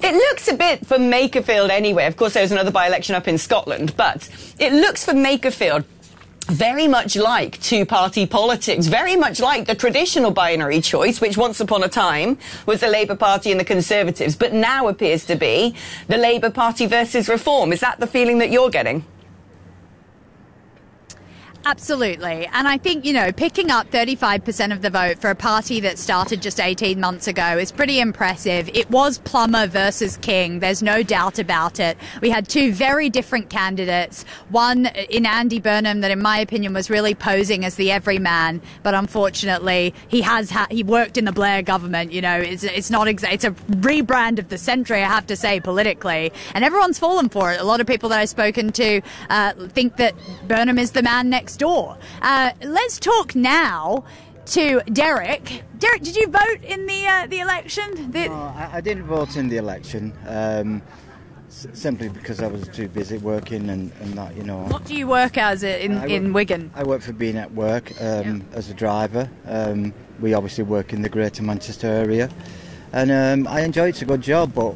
It looks a bit for Makerfield anyway. Of course, there was another by-election up in Scotland, but it looks for Makerfield very much like two-party politics, very much like the traditional binary choice, which once upon a time was the Labour Party and the Conservatives, but now appears to be the Labour Party versus Reform. Is that the feeling that you're getting? Absolutely. And I think, you know, picking up 35% of the vote for a party that started just 18 months ago is pretty impressive. It was Plummer versus King. There's no doubt about it. We had two very different candidates. One in Andy Burnham that, in my opinion, was really posing as the everyman. But unfortunately, he worked in the Blair government. You know, it's a rebrand of the century, I have to say, politically. And everyone's fallen for it. A lot of people that I've spoken to think that Burnham is the man next door. Let's talk now to Derek. Derek, did you vote in the election? No, I didn't vote in the election, simply because I was too busy working and that, you know. What do you work as in Wigan? I work for Be Network as a driver. We obviously work in the Greater Manchester area, and I enjoy it. It's a good job, but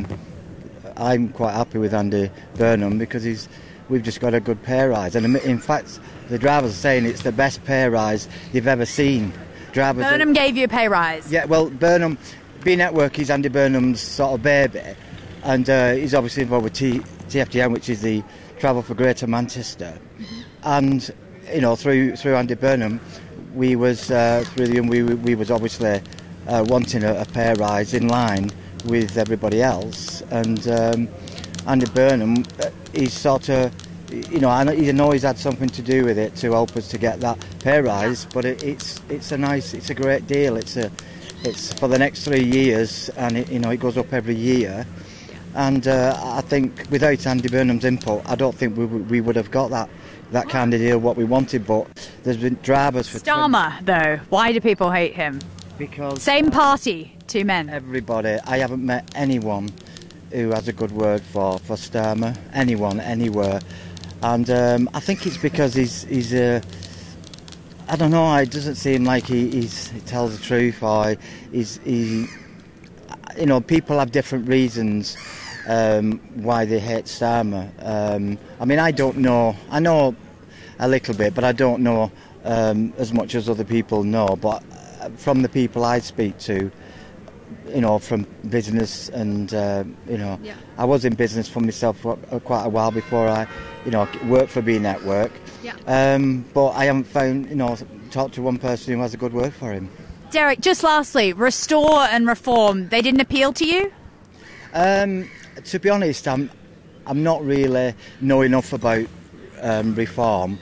I'm quite happy with Andy Burnham because we've just got a good pay rise, and in fact the drivers are saying it's the best pay rise they've ever seen. Burnham gave you a pay rise? Yeah, well, Burnham, B Network is Andy Burnham's sort of baby, and he's obviously involved with TFDM, which is the Travel for Greater Manchester. And you know, through Andy Burnham, we was we was obviously wanting a pay rise in line with everybody else, and Andy Burnham, he's sort of, you know, I know he's had something to do with it to help us to get that pay rise, but it's a great deal. It's for the next 3 years, and it goes up every year. And I think without Andy Burnham's input, I don't think we would have got that kind of deal what we wanted. But there's been drivers for Starmer, though. Why do people hate him? Because same party, two men. Everybody. I haven't met anyone who has a good word for Starmer, anyone, anywhere. And I think it's because he's I don't know, it doesn't seem like he tells the truth, or you know, people have different reasons why they hate Starmer. I mean, I don't know, I know a little bit, but I don't know as much as other people know, but from the people I speak to, you know, from business and, you know, yeah. I was in business for myself for quite a while before I, you know, worked for B Network. Yeah. But I haven't found, you know, talked to one person who has a good word for him. Derek, just lastly, Restore and Reform, they didn't appeal to you? To be honest, I'm not really know enough about Reform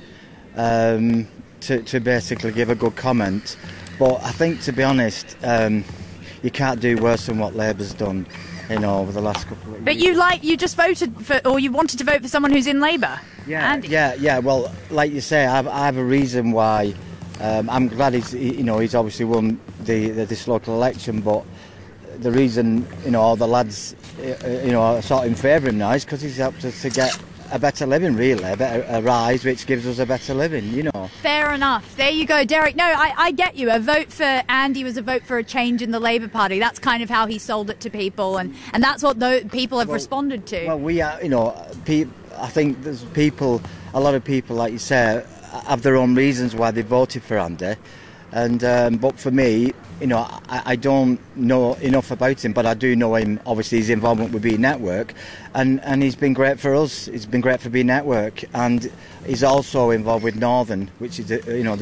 to basically give a good comment. But I think, to be honest, you can't do worse than what Labour's done, you know, over the last couple of years. But you just voted for, or you wanted to vote for someone who's in Labour. Yeah, Andy. Yeah. Well, like you say, I have a reason why. I'm glad he's obviously won this local election, but the reason, you know, all the lads, you know, are sort of in favour of him now is because he's helped us to get a better living, really, a rise which gives us a better living, you know. Fair enough. There you go, Derek. No, I get you. A vote for Andy was a vote for a change in the Labour Party. That's kind of how he sold it to people, and that's what people have responded to. Well, we are, you know, I think there's a lot of people, like you say, have their own reasons why they voted for Andy. And but for me, you know, I don't know enough about him, but I do know him. Obviously, his involvement with B Network, and he's been great for us. He's been great for B Network, and he's also involved with Northern, which is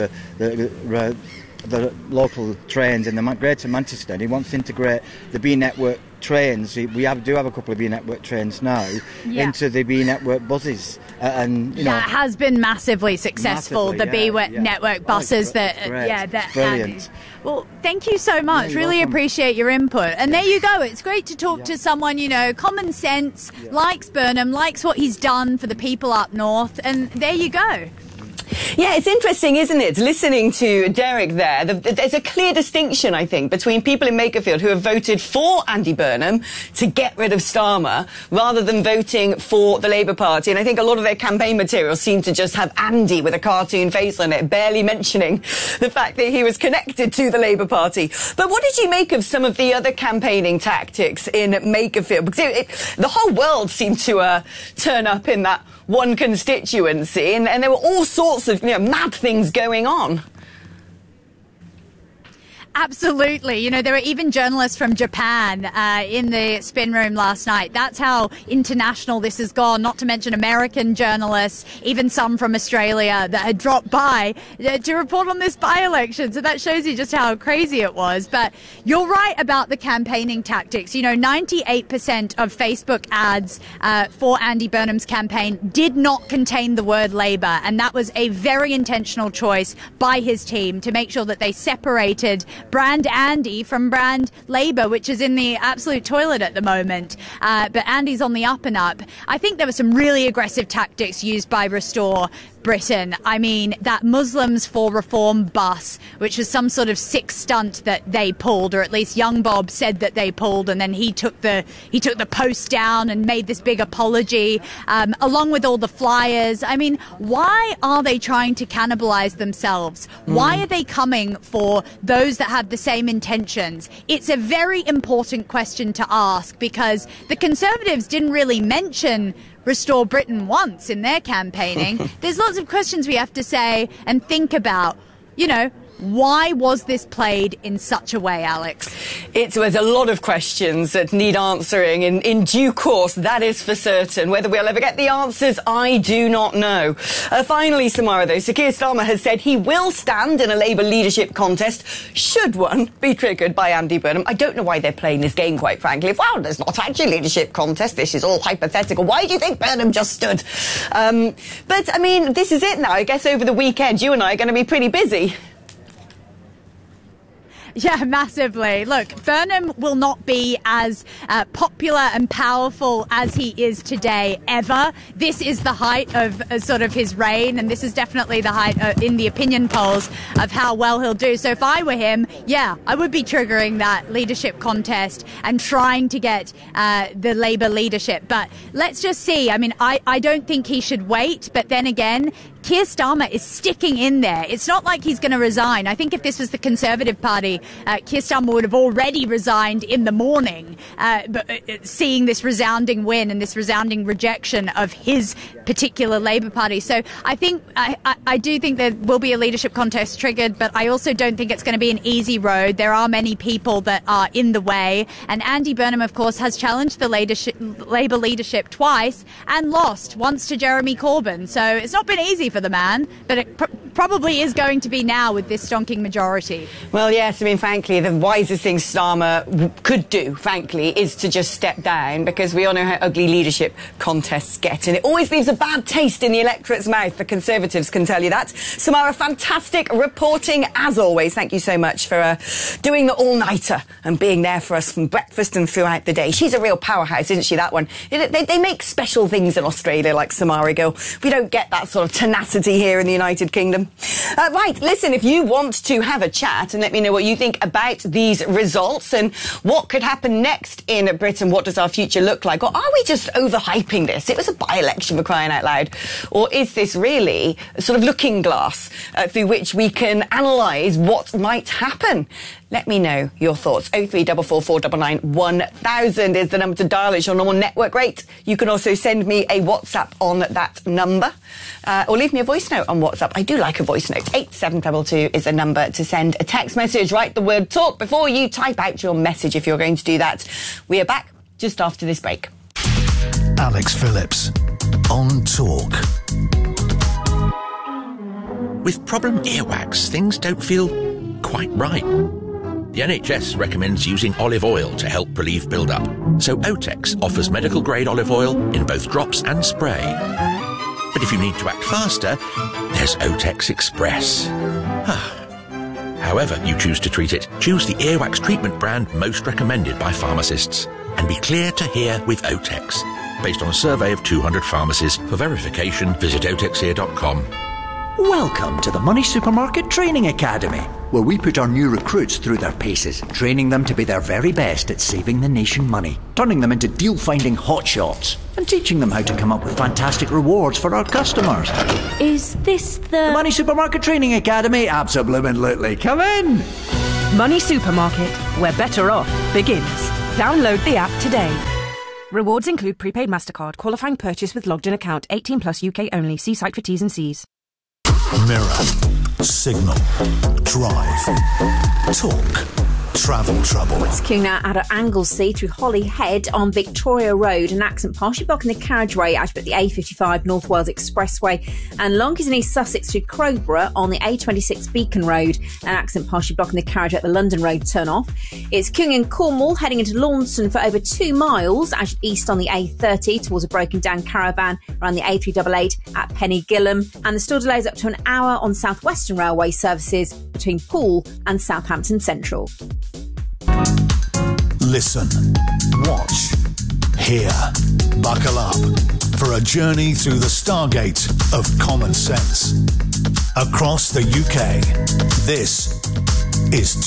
the local trains in the Greater Manchester. And he wants to integrate the B Network trains. We do have a couple of B Network trains now into the B Network buses, and you know, that has been massively successful. The B Network buses that brilliant. Well, thank you so much. Really welcome. Appreciate your input. And there you go. It's great to talk to someone, you know, common sense, likes Burnham, likes what he's done for the people up north, and there you go. Yeah, it's interesting, isn't it? Listening to Derek there, there's a clear distinction, I think, between people in Makerfield who have voted for Andy Burnham to get rid of Starmer rather than voting for the Labour Party. And I think a lot of their campaign materials seem to just have Andy with a cartoon face on it, barely mentioning the fact that he was connected to the Labour Party. But what did you make of some of the other campaigning tactics in Makerfield? Because the whole world seemed to turn up in that one constituency, and there were all sorts of mad things going on. Absolutely. You know, there were even journalists from Japan in the spin room last night. That's how international this has gone, not to mention American journalists, even some from Australia that had dropped by to report on this by-election. So that shows you just how crazy it was. But you're right about the campaigning tactics. You know, 98% of Facebook ads for Andy Burnham's campaign did not contain the word Labour. And that was a very intentional choice by his team to make sure that they separated brand Andy from brand Labour, which is in the absolute toilet at the moment. But Andy's on the up and up. I think there were some really aggressive tactics used by Restore Britain. I mean, that Muslims for Reform bus, which was some sort of sick stunt that they pulled, or at least Young Bob said that they pulled, and then he took the post down and made this big apology, along with all the flyers. I mean, why are they trying to cannibalise themselves? Why are they coming for those that have the same intentions? It's a very important question to ask, because the Conservatives didn't really mention Restore Britain once in their campaigning. There's lots of questions we have to say and think about. You know, why was this played in such a way, Alex? There's a lot of questions that need answering in due course, that is for certain. Whether we'll ever get the answers, I do not know. Finally, Samara, though, Sir Keir Starmer has said he will stand in a Labour leadership contest should one be triggered by Andy Burnham. I don't know why they're playing this game, quite frankly. Well, there's not actually a leadership contest. This is all hypothetical. Why do you think Burnham just stood? But, I mean, this is it now. I guess over the weekend, you and I are going to be pretty busy. Yeah, massively. Look, Burnham will not be as popular and powerful as he is today, ever. This is the height of sort of his reign, and this is definitely the height in the opinion polls of how well he'll do. So if I were him, yeah, I would be triggering that leadership contest and trying to get the Labour leadership. But let's just see. I mean, I don't think he should wait, but then again, Keir Starmer is sticking in there. It's not like he's going to resign. I think if this was the Conservative Party, Keir Starmer would have already resigned in the morning, but seeing this resounding win and this resounding rejection of his particular Labour Party. So I think I do think there will be a leadership contest triggered, but I also don't think it's going to be an easy road. There are many people that are in the way, and Andy Burnham, of course, has challenged the Labour leadership twice and lost, once to Jeremy Corbyn. So it's not been easy for the man, but it probably is going to be now with this stonking majority. Well, yes, I mean, frankly, the wisest thing Starmer could do, frankly, is to just step down, because we all know how ugly leadership contests get, and it always leaves a bad taste in the electorate's mouth. The Conservatives can tell you that. Samara, fantastic reporting as always. Thank you so much for doing the all-nighter and being there for us from breakfast and throughout the day. She's a real powerhouse, isn't she, that one? They make special things in Australia, like Samara Gill. We don't get that sort of tenacity here in the United Kingdom. Right, listen, if you want to have a chat and let me know what you think about these results and what could happen next in Britain, what does our future look like? Or are we just overhyping this? It was a by-election, for crying out loud. Or is this really a sort of looking glass through which we can analyse what might happen? Let me know your thoughts. 0344 499 1000 is the number to dial. It's your normal network rate. You can also send me a WhatsApp on that number, or leave me a voice note on WhatsApp. I do like a voice note. 8722 is a number to send a text message. Write the word talk before you type out your message if you're going to do that. We are back just after this break. Alex Phillips on Talk. With problem earwax, things don't feel quite right. The NHS recommends using olive oil to help relieve build-up, so Otex offers medical-grade olive oil in both drops and spray. But if you need to act faster, there's Otex Express. However you choose to treat it, choose the earwax treatment brand most recommended by pharmacists, and be clear to hear with Otex. Based on a survey of 200 pharmacies. For verification, visit otexear.com. Welcome to the Money Supermarket Training Academy, where we put our new recruits through their paces, training them to be their very best at saving the nation money, turning them into deal-finding hotshots, and teaching them how to come up with fantastic rewards for our customers. Is this the Money Supermarket Training Academy? Absolutely. Come in! Money Supermarket, where better off begins. Download the app today. Rewards include prepaid MasterCard, qualifying purchase with logged-in account, 18 plus UK only. See site for T's and C's. Mirror, Signal, Drive, Talk, Travel Trouble. It's queuing now out at Anglesey through Holyhead on Victoria Road. An accident partially blocking the carriageway out at the A55 North Wales Expressway, and Lonkeys in East Sussex through Crowborough on the A26 Beacon Road. An accident partially blocking the carriage at the London Road turn-off. It's queuing in Cornwall, heading into Launceston for over 2 miles as east on the A30 towards a broken down caravan around the A388 at Penny Gillam, and there's still delays up to an hour on South Western Railway services between Poole and Southampton Central. Listen, watch, hear. Buckle up for a journey through the stargate of common sense. Across the UK, this is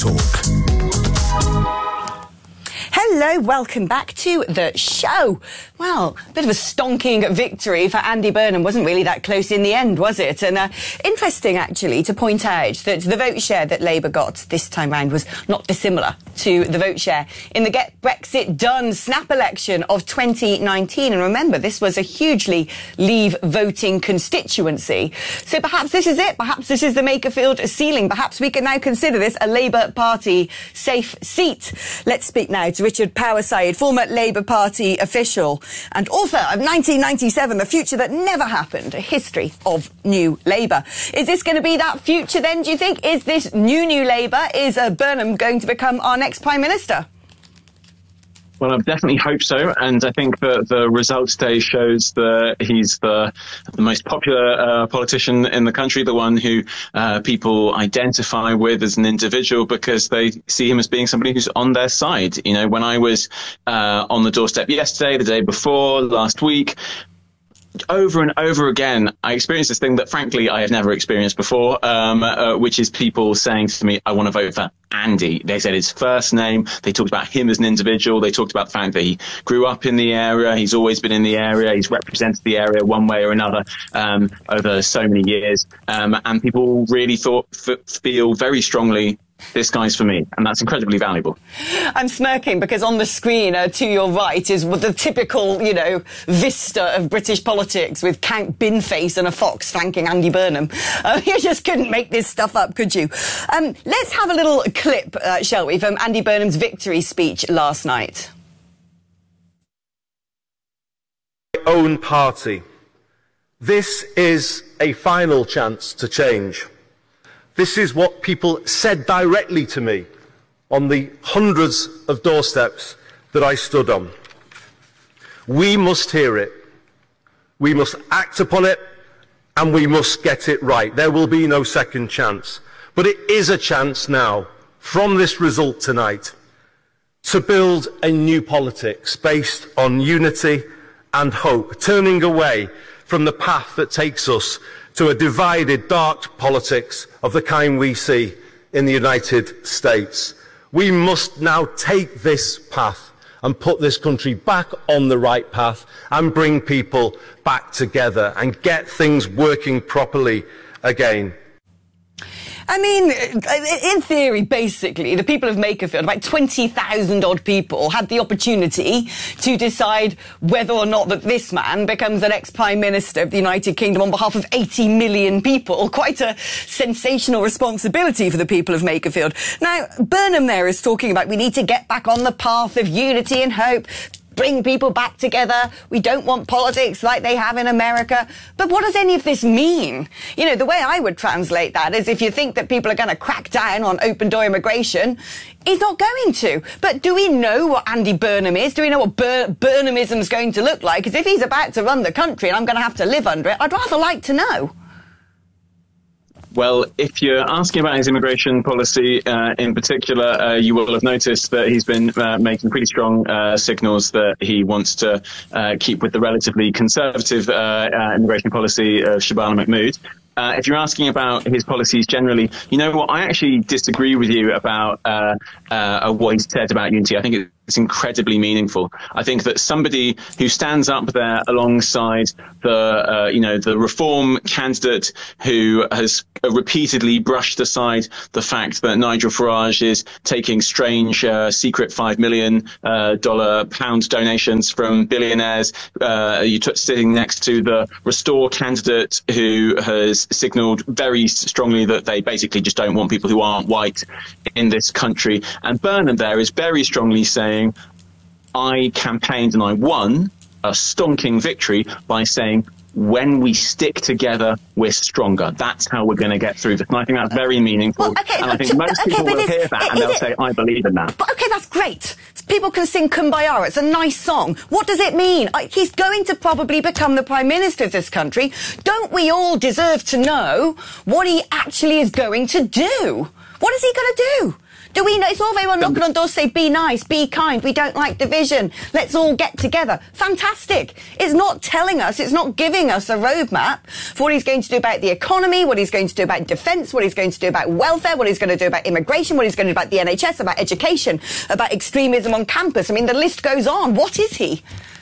Talk. Hello, welcome back to the show. Well, a bit of a stonking victory for Andy Burnham. Wasn't really that close in the end, was it? And interesting, actually, to point out that the vote share that Labour got this time round was not dissimilar to the vote share in the Get Brexit Done snap election of 2019. And remember, this was a hugely Leave voting constituency. So perhaps this is it. Perhaps this is the Makerfield ceiling. Perhaps we can now consider this a Labour Party safe seat. Let's speak now to Richard Powerside, former Labour Party official and author of 1997, The Future That Never Happened, a history of New Labour. Is this going to be that future then, do you think? Is this new Labour? Is Burnham going to become our next Prime Minister? Well, I definitely hope so, and I think that the result today shows that he's the most popular politician in the country, the one who people identify with as an individual because they see him as being somebody who's on their side. You know, when I was on the doorstep yesterday, the day before, last week, over and over again, I experienced this thing that, frankly, I have never experienced before, which is people saying to me, I want to vote for Andy. They said his first name. They talked about him as an individual. They talked about the fact that he grew up in the area. He's always been in the area. He's represented the area one way or another over so many years. And people really feel very strongly, this guy's for me, and that's incredibly valuable. I'm smirking because on the screen to your right is the typical, vista of British politics with Count Binface and a fox flanking Andy Burnham. You just couldn't make this stuff up, could you? Let's have a little clip, shall we, from Andy Burnham's victory speech last night. My own party. This is a final chance to change. This is what people said directly to me on the hundreds of doorsteps that I stood on. We must hear it. We must act upon it, and we must get it right. There will be no second chance. But it is a chance now, from this result tonight, to build a new politics based on unity and hope, turning away from the path that takes us to a divided, dark politics of the kind we see in the United States. We must now take this path and put this country back on the right path and bring people back together and get things working properly again. I mean, in theory, basically, the people of Makerfield, about 20,000 odd people, had the opportunity to decide whether or not that this man becomes the next Prime Minister of the United Kingdom on behalf of 80 million people. Quite a sensational responsibility for the people of Makerfield. Now, Burnham there is talking about we need to get back on the path of unity and hope, bring people back together. We don't want politics like they have in America. But what does any of this mean? The way I would translate that is if you think that people are going to crack down on open-door immigration, he's not going to. But do we know what Andy Burnham is? Do we know what Burnhamism is going to look like? Because if he's about to run the country and I'm going to have to live under it, I'd rather like to know. Well, if you're asking about his immigration policy in particular, you will have noticed that he's been making pretty strong signals that he wants to keep with the relatively conservative immigration policy of Shabana Mahmood. if you're asking about his policies generally, you know what? I actually disagree with you about what he said about unity. I think it's incredibly meaningful. I think that somebody who stands up there alongside the reform candidate who has repeatedly brushed aside the fact that Nigel Farage is taking strange secret $5 million pound donations from billionaires, sitting next to the Restore candidate who has signalled very strongly that they basically just don't want people who aren't white in this country. And Burnham there is very strongly saying, I campaigned and I won a stonking victory by saying, when we stick together, we're stronger. That's how we're going to get through this. And I think that's very meaningful. Well, okay, and I think most people will hear that and they'll say, I believe in that. But okay, that's great. People can sing Kumbaya. It's a nice song. What does it mean? He's going to probably become the Prime Minister of this country. Don't we all deserve to know what he actually is going to do? What is he going to do? Do we know? It's all very well knocking on doors, say, be nice, be kind, we don't like division, let's all get together. Fantastic. It's not telling us, it's not giving us a roadmap for what he's going to do about the economy, what he's going to do about defence, what he's going to do about welfare, what he's going to do about immigration, what he's going to do about the NHS, about education, about extremism on campus. I mean, the list goes on. What is he?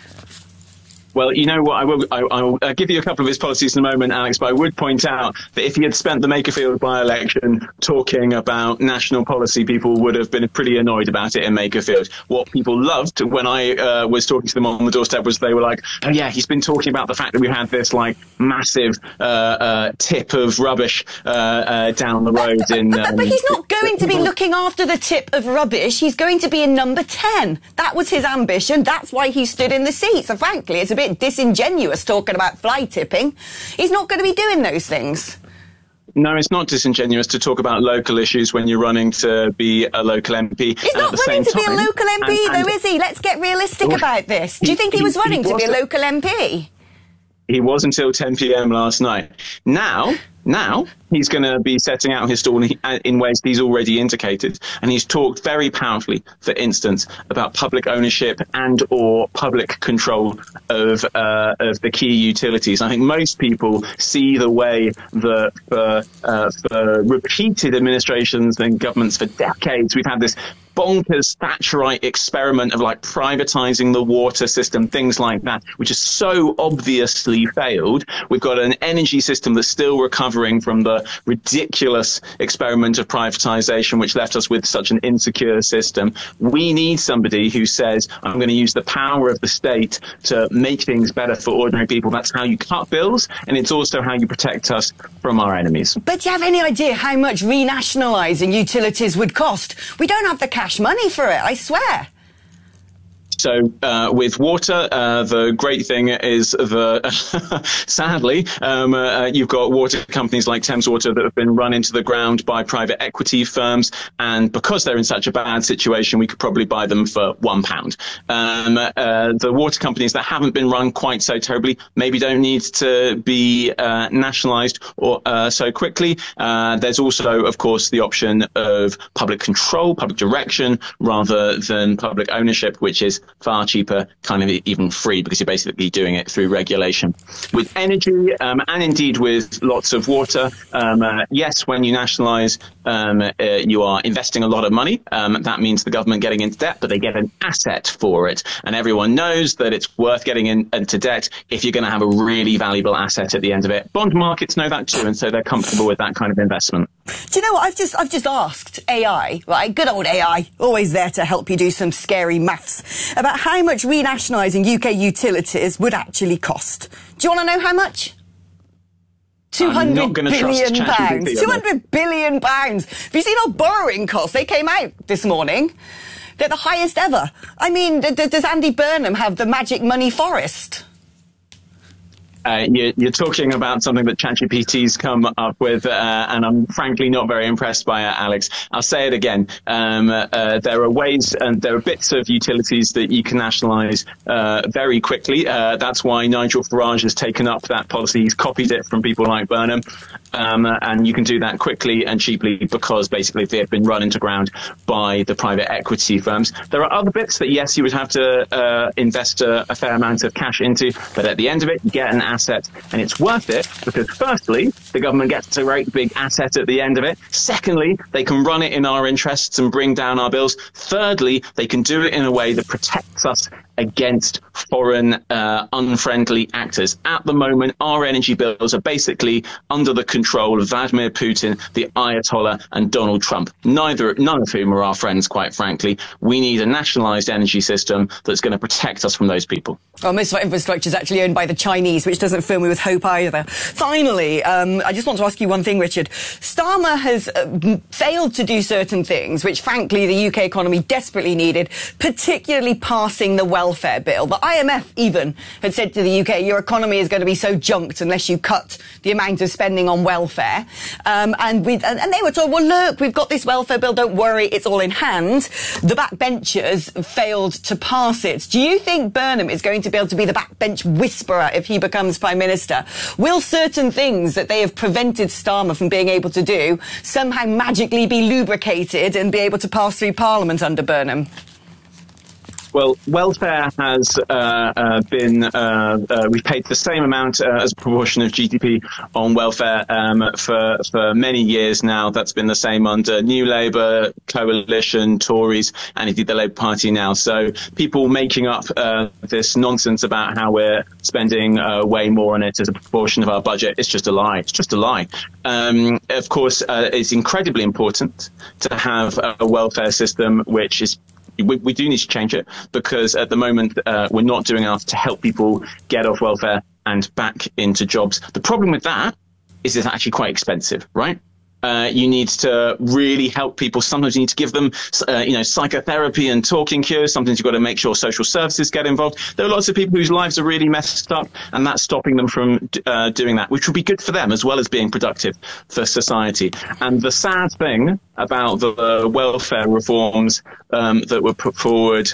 Well, you know what, I will give you a couple of his policies in a moment, Alex, but I would point out that if he had spent the Makerfield by-election talking about national policy, people would have been pretty annoyed about it in Makerfield. What people loved when I was talking to them on the doorstep was they were like, oh yeah, he's been talking about the fact that we had this like massive tip of rubbish down the road. But he's not going to be looking after the tip of rubbish. He's going to be in number 10. That was his ambition. That's why he stood in the seat. So frankly, it's a bit disingenuous talking about fly tipping. He's not going to be doing those things. No, it's not disingenuous to talk about local issues when you're running to be a local MP. He's not running to be a local MP, though, is he? Let's get realistic about this. Do you think he was running to be a local MP? He was until 10 p.m. last night. Now he's going to be setting out his stall in ways he's already indicated. And he's talked very powerfully, for instance, about public ownership and or public control of the key utilities. I think most people see the way that for repeated administrations and governments for decades, we've had this bonkers Thatcherite experiment of like privatizing the water system, things like that, which has so obviously failed. We've got an energy system that's still recovering from the ridiculous experiment of privatization, which left us with such an insecure system. We need somebody who says, I'm going to use the power of the state to make things better for ordinary people. That's how you cut bills, and it's also how you protect us from our enemies. But do you have any idea how much renationalising utilities would cost? We don't have the cash money for it, I swear. So with water, the great thing is sadly, you've got water companies like Thames Water that have been run into the ground by private equity firms. And because they're in such a bad situation, we could probably buy them for £1. The water companies that haven't been run quite so terribly maybe don't need to be nationalised or so quickly. There's also, of course, the option of public control, public direction, rather than public ownership, which is far cheaper, kind of even free, because you're basically doing it through regulation. With energy, and indeed with lots of water, yes, when you nationalise, you are investing a lot of money. That means the government getting into debt, but they get an asset for it. And everyone knows that it's worth getting into debt if you're going to have a really valuable asset at the end of it. Bond markets know that too, and so they're comfortable with that kind of investment. Do you know what? I've just asked AI, right? Good old AI, always there to help you do some scary maths, about how much renationalising UK utilities would actually cost. Do you want to know how much? £200 billion. £200 billion. Have you seen our borrowing costs? They came out this morning. They're the highest ever. I mean, does Andy Burnham have the magic money forest? You're talking about something that ChatGPT's come up with, and I'm frankly not very impressed by it, Alex. I'll say it again. There are ways and there are bits of utilities that you can nationalise very quickly. That's why Nigel Farage has taken up that policy. He's copied it from people like Burnham. And you can do that quickly and cheaply because basically they've been run into ground by the private equity firms. There are other bits that, yes, you would have to invest a fair amount of cash into, but at the end of it, you get an asset, and it's worth it because, firstly, the government gets a great big asset at the end of it. Secondly, they can run it in our interests and bring down our bills. Thirdly, they can do it in a way that protects us against foreign unfriendly actors. At the moment, our energy bills are basically under the control of Vladimir Putin, the Ayatollah, and Donald Trump. None of whom are our friends, quite frankly. We need a nationalised energy system that's going to protect us from those people. Well, most of our infrastructure is actually owned by the Chinese, which doesn't fill me with hope either. Finally, I just want to ask you one thing, Richard. Starmer has failed to do certain things, which, frankly, the UK economy desperately needed, particularly passing the welfare bill. The IMF even had said to the UK, your economy is going to be so junked unless you cut the amount of spending on welfare. And they were told, well, look, we've got this welfare bill, don't worry, it's all in hand. The backbenchers failed to pass it. Do you think Burnham is going to be able to be the backbench whisperer if he becomes Prime Minister? Will certain things that they have prevented Starmer from being able to do somehow magically be lubricated and be able to pass through Parliament under Burnham? Well, welfare has been, we've paid the same amount as a proportion of GDP on welfare for many years now. That's been the same under New Labour, Coalition, Tories, and indeed the Labour Party now. So people making up this nonsense about how we're spending way more on it as a proportion of our budget, it's just a lie. It's just a lie. Of course, it's incredibly important to have a welfare system which is we do need to change it because at the moment we're not doing enough to help people get off welfare and back into jobs. The problem with that is it's actually quite expensive, right? You need to really help people. Sometimes you need to give them, psychotherapy and talking cures. Sometimes you've got to make sure social services get involved. There are lots of people whose lives are really messed up, and that's stopping them from doing that, which would be good for them as well as being productive for society. And the sad thing about the welfare reforms that were put forward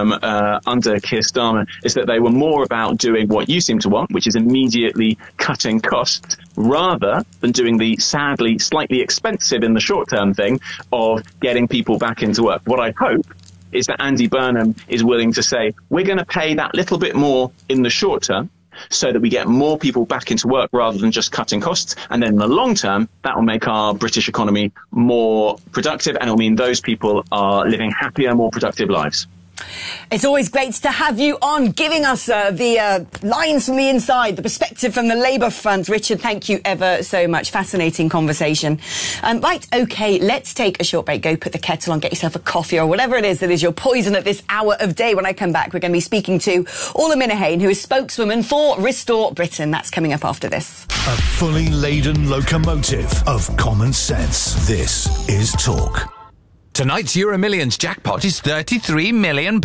under Keir Starmer is that they were more about doing what you seem to want, which is immediately cutting costs, rather than doing the sadly slightly expensive in the short term thing of getting people back into work. What I hope is that Andy Burnham is willing to say, we're going to pay that little bit more in the short term so that we get more people back into work rather than just cutting costs. And then in the long term, that will make our British economy more productive, and it'll mean those people are living happier, more productive lives. It's always great to have you on, giving us the lines from the inside, the perspective from the Labour front. Richard, thank you ever so much. Fascinating conversation. Right, OK, let's take a short break. Go put the kettle on, get yourself a coffee or whatever it is that is your poison at this hour of day. When I come back, we're going to be speaking to Orla Minahane, who is spokeswoman for Restore Britain. That's coming up after this. A fully laden locomotive of common sense. This is Talk. Tonight's Euro Millions jackpot is £33 million.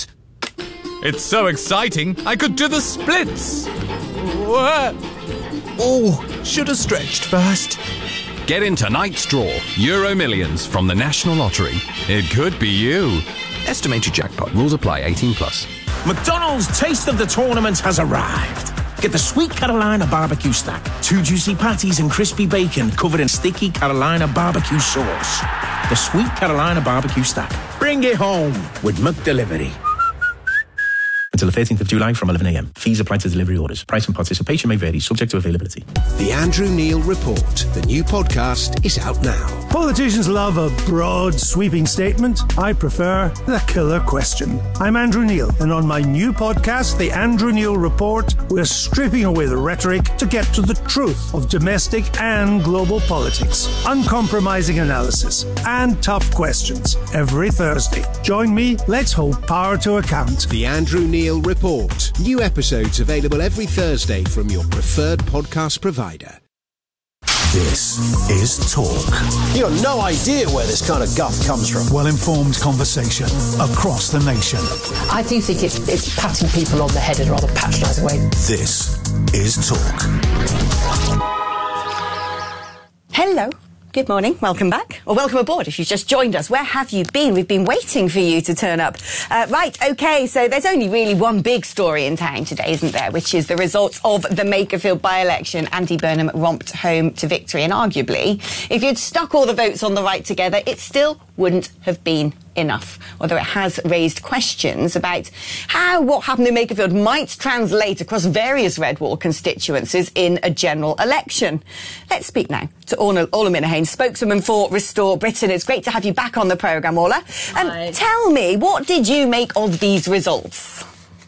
It's so exciting, I could do the splits. Oh, should have stretched first. Get in tonight's draw, Euro Millions from the National Lottery. It could be you. Estimated jackpot. Rules apply. 18+. McDonald's Taste of the Tournament has arrived. Get the Sweet Carolina Barbecue Stack. 2 juicy patties and crispy bacon covered in sticky Carolina barbecue sauce. The Sweet Carolina Barbecue Stack. Bring it home with McDelivery. Until the 13th of July from 11 a.m. Fees apply to delivery orders. Price and participation may vary, subject to availability. The Andrew Neil Report, the new podcast, is out now. Politicians love a broad, sweeping statement. I prefer the killer question. I'm Andrew Neil, and on my new podcast, The Andrew Neil Report, we're stripping away the rhetoric to get to the truth of domestic and global politics. Uncompromising analysis and tough questions every Thursday. Join me, let's hold power to account. The Andrew Neil Report. New episodes available every Thursday from your preferred podcast provider. This is Talk. You have no idea where this kind of guff comes from. Well-informed conversation across the nation. I do think it's patting people on the head in a rather patronising way. This is Talk. Hello. Good morning. Welcome back. Or welcome aboard if you've just joined us. Where have you been? We've been waiting for you to turn up. Right, OK, so there's only really one big story in town today, isn't there, which is the results of the Makerfield by-election. Andy Burnham romped home to victory, and arguably, if you'd stuck all the votes on the right together, it still wouldn't have been enough, although it has raised questions about how what happened in Makerfield might translate across various red wall constituencies in a general election. Let's speak now to Orla Minahane, spokeswoman for Restore Britain. It's great to have you back on the programme, Orla. Tell me, what did you make of these results?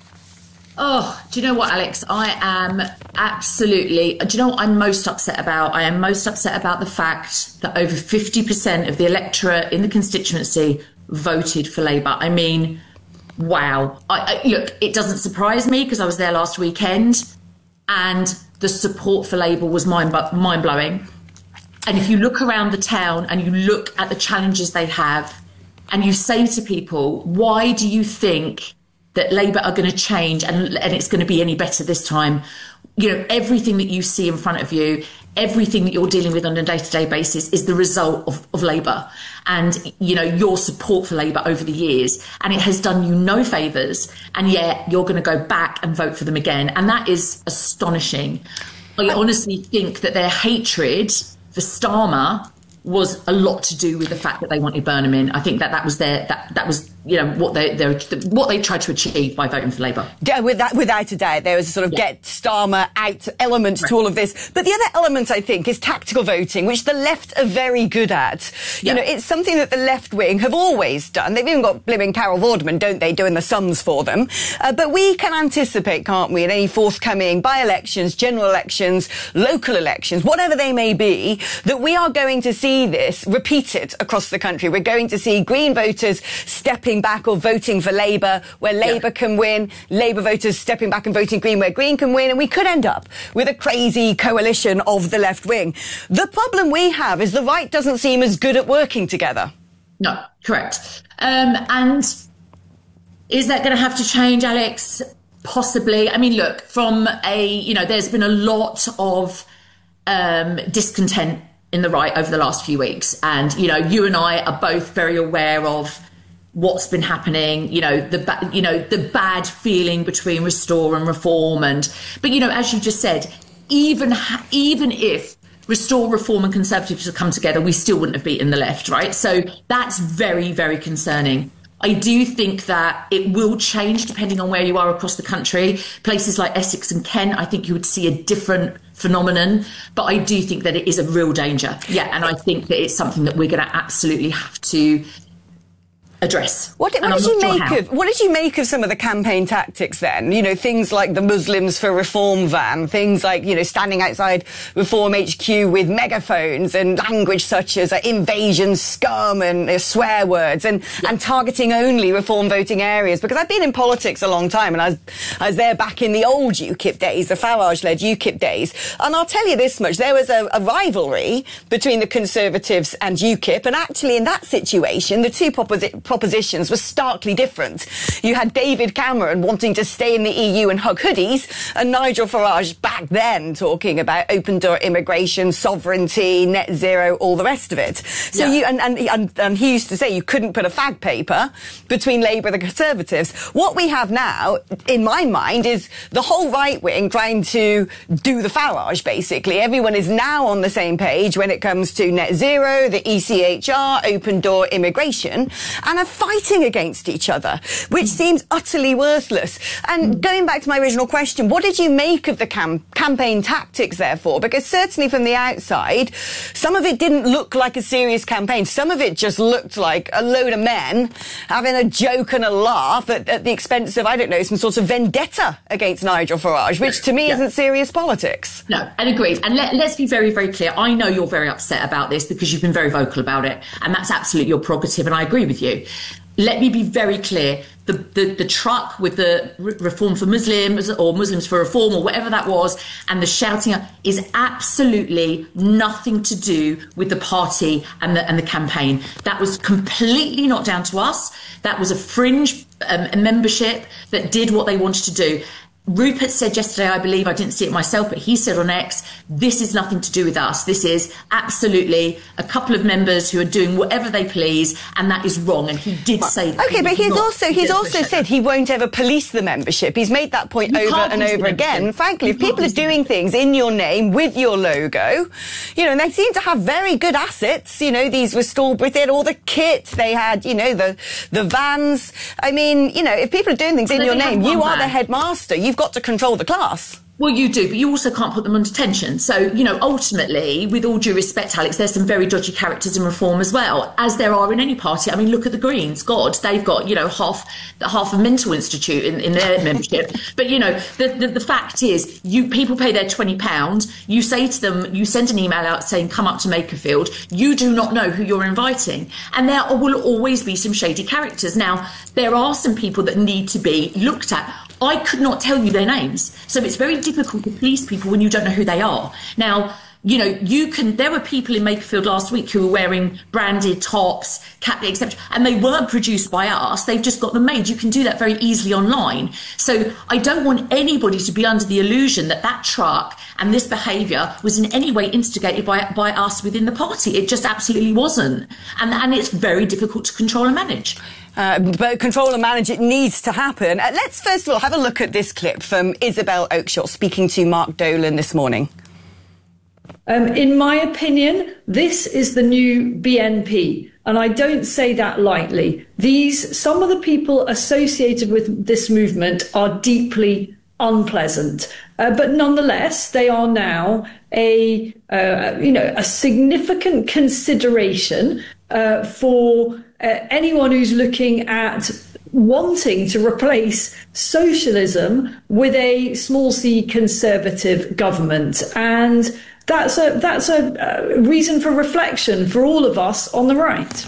Oh, do you know what, Alex? I am absolutely... Do you know what I'm most upset about? I am most upset about the fact that over 50% of the electorate in the constituency voted for Labour. I mean, wow. Look, it doesn't surprise me because I was there last weekend and the support for Labour was mind-blowing. And if you look around the town and you look at the challenges they have and you say to people, why do you think that Labour are going to change and it's going to be any better this time? You know, everything that you see in front of you, everything that you're dealing with on a day-to-day basis is the result of Labour and, you know, your support for Labour over the years. And it has done you no favours, and yet you're going to go back and vote for them again. And that is astonishing. I honestly think that their hatred for Starmer was a lot to do with the fact that they wanted Burnham in. I think that was that was you know what they tried to achieve by voting for Labour. Yeah, without a doubt, there was a sort of get Starmer out element to all of this. But the other element, I think, is tactical voting, which the left are very good at. You know, it's something that the left wing have always done. They've even got blimmin' Carol Vorderman, don't they, doing the sums for them. But we can anticipate, can't we, in any forthcoming by-elections, general elections, local elections, whatever they may be, that we are going to see this repeated across the country. We're going to see Green voters stepping back or voting for Labour where Labour can win, Labour voters stepping back and voting Green where Green can win, and we could end up with a crazy coalition of the left wing. The problem we have is the right doesn't seem as good at working together. No, correct. And is that going to have to change, Alex? Possibly. I mean, look, there's been a lot of discontent in the right over the last few weeks. And, you know, you and I are both very aware of what's been happening, the bad feeling between Restore and Reform. But, you know, as you just said, even if Restore, Reform and Conservatives had come together, we still wouldn't have beaten the left, right? So that's very, very concerning. I do think that it will change depending on where you are across the country. Places like Essex and Kent, I think you would see a different phenomenon. But I do think that it is a real danger. Yeah, and I think that it's something that we're going to absolutely have to address. What did you make of some of the campaign tactics then? You know, things like the Muslims for Reform van, things like, you know, standing outside Reform HQ with megaphones and language such as invasion, scum and swear words and targeting only Reform voting areas. Because I've been in politics a long time and I was there back in the old UKIP days, the Farage-led UKIP days. And I'll tell you this much, there was a rivalry between the Conservatives and UKIP, and actually in that situation, the two propositions were starkly different. You had David Cameron wanting to stay in the EU and hug hoodies, and Nigel Farage back then talking about open door immigration, sovereignty, net zero, all the rest of it. So and he used to say you couldn't put a fag paper between Labour and the Conservatives. What we have now, in my mind, is the whole right wing trying to do the Farage, basically. Everyone is now on the same page when it comes to net zero, the ECHR, open door immigration, and are fighting against each other, which seems utterly worthless. And going back to my original question, what did you make of the campaign tactics, therefore? Because certainly from the outside, some of it didn't look like a serious campaign. Some of it just looked like a load of men having a joke and a laugh at the expense of, I don't know, some sort of vendetta against Nigel Farage, which to me isn't serious politics. No, and agreed. And let's be very, very clear. I know you're very upset about this because you've been very vocal about it, and that's absolutely your prerogative, and I agree with you. Let me be very clear. The truck with the Reform for Muslims or Muslims for Reform or whatever that was, and the shouting is absolutely nothing to do with the party and the campaign. That was completely not down to us. That was a fringe membership that did what they wanted to do. Rupert said yesterday, I believe, I didn't see it myself, but he said on X, this is nothing to do with us. This is absolutely a couple of members who are doing whatever they please, and that is wrong. And he did say that. Okay, but he's also said he won't ever police the membership. He's made that point over and over again. Frankly, if people are doing things in your name with your logo, you know, and they seem to have very good assets, you know, these Restore Britain, they had all the kit, they had, you know, the vans. I mean, you know, if people are doing things in your name, you are the headmaster. You've got to control the class. Well, you do, but you also can't put them under detention. So, you know, ultimately, with all due respect, Alex, there's some very dodgy characters in Reform as well, as there are in any party. I mean, look at the Greens. God, they've got, you know, half a mental institute in their membership. But, you know, the fact is, people pay their £20. You say to them, you send an email out saying, come up to Makerfield. You do not know who you're inviting. And there will always be some shady characters. Now, there are some people that need to be looked at. I could not tell you their names. So it's very difficult to police people when you don't know who they are. Now, you know, there were people in Makerfield last week who were wearing branded tops, cap, etc., and they weren't produced by us. They've just got them made. You can do that very easily online. So I don't want anybody to be under the illusion that that truck and this behaviour was in any way instigated by us within the party. It just absolutely wasn't. And it's very difficult to control and manage. But control and manage, it needs to happen. Let's first of all have a look at this clip from Isabel Oakeshott speaking to Mark Dolan this morning. In my opinion, this is the new BNP, and I don't say that lightly. Some of the people associated with this movement are deeply unpleasant, but nonetheless, they are now a significant consideration for anyone who's looking at wanting to replace socialism with a small c conservative government. And that's a reason for reflection for all of us on the right.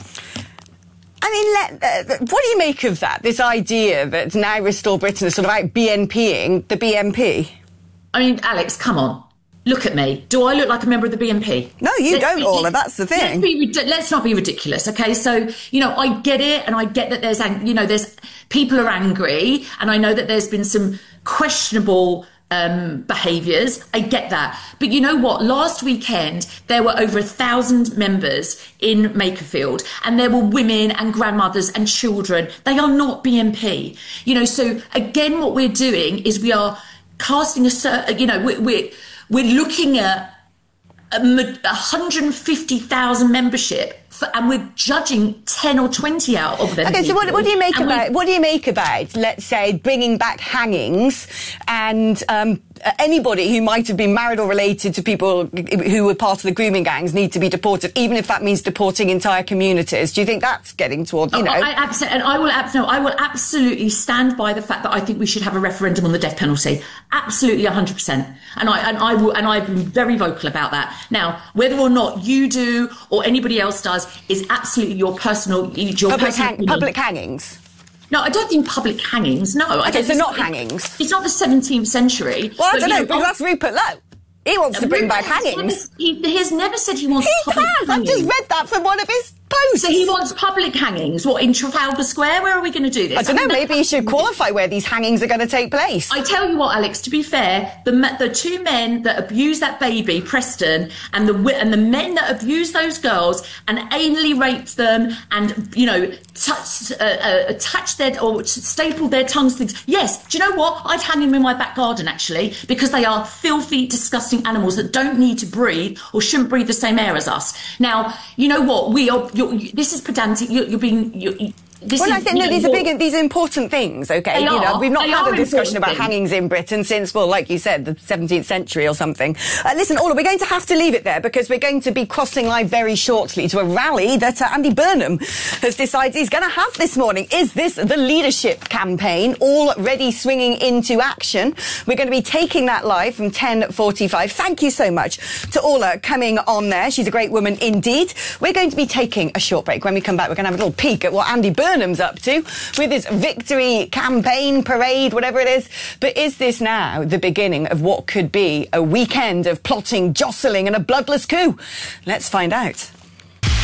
I mean, what do you make of that, this idea that now Restore Britain is sort of out BNPing the BNP? I mean, Alex, come on. Look at me. Do I look like a member of the BNP? No, you don't, Orla. That's the thing. Let's not be ridiculous, okay? So, you know, I get it, and I get that there's people are angry, and I know that there's been some questionable behaviours. I get that. But you know what? Last weekend, there were over 1,000 members in Makerfield, and there were women and grandmothers and children. They are not BNP. You know, so again, what we're doing is we are casting we're looking at 150,000 membership, and we're judging 10 or 20 out of them. Okay, so what do you make about, let's say, bringing back hangings and anybody who might have been married or related to people who were part of the grooming gangs need to be deported, even if that means deporting entire communities? Do you think that's getting toward, you know? I will absolutely stand by the fact that I think we should have a referendum on the death penalty. Absolutely, 100%. And I've been very vocal about that. Now, whether or not you do or anybody else does is absolutely your personal public hangings. No, I don't think public hangings. No. Okay, so not hangings. It's not the 17th century. Well, I don't know, because that's Rupert Lowe. He wants to bring back hangings. He has never said he wants public hangings. I've just read that from one of his posts. So he wants public hangings. What, in Trafalgar Square? Where are we going to do this? I don't know, maybe you should qualify where these hangings are going to take place. I tell you what, Alex, to be fair, the two men that abused that baby, Preston, and the men that abused those girls and anally raped them and, you know, attached their or stapled their tongues to things. Yes, do you know what? I'd hang them in my back garden, actually, because they are filthy, disgusting animals that don't need to breathe or shouldn't breathe the same air as us. Now, you know what? This is pedantic. These are important things, okay? We've not had a discussion about hangings in Britain since, well, like you said, the 17th century or something. Listen, Orla, we're going to have to leave it there because we're going to be crossing live very shortly to a rally that Andy Burnham has decided he's going to have this morning. Is this the leadership campaign already swinging into action? We're going to be taking that live from 10:45. Thank you so much to Orla coming on there. She's a great woman indeed. We're going to be taking a short break. When we come back, we're going to have a little peek at what Andy Burnham's up to with his victory campaign, parade, whatever it is. But is this now the beginning of what could be a weekend of plotting, jostling and a bloodless coup? Let's find out.